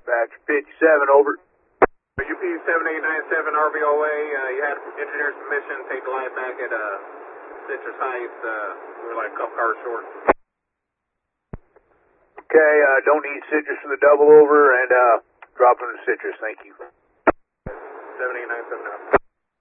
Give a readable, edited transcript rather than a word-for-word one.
Dispatch 57, over. UP 7897 RVOA, you had engineer's permission, take the light back at Citrus Heights. We were like a couple cars short. Okay, don't need Citrus for the double over, and drop them to Citrus, thank you. 7897 now.